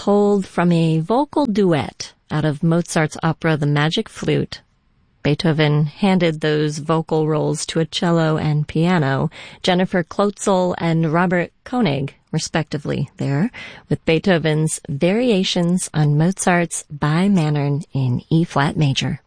pulled from a vocal duet out of Mozart's opera The Magic Flute. Beethoven handed those vocal roles to a cello and piano, Jennifer Klotzel and Robert Koenig, respectively, there, with Beethoven's Variations on Mozart's B Mannern in E-flat major.